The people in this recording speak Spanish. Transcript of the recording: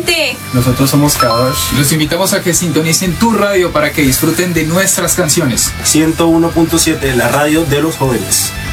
gente. Nosotros somos Kadosh. Los invitamos a que sintonicen tu radio para que disfruten de nuestras canciones. 101.7, la radio de los jóvenes.